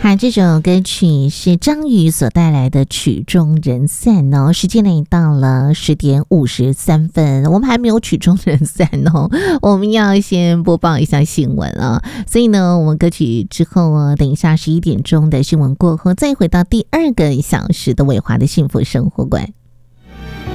好，这首歌曲是张宇所带来的《曲终人散》哦。时间呢到了10:53，我们还没有曲终人散哦，我们要先播报一下新闻啊。所以呢，我们歌曲之后哦，等一下11点钟的新闻过后，再回到第2个小时的伟华的幸福生活馆。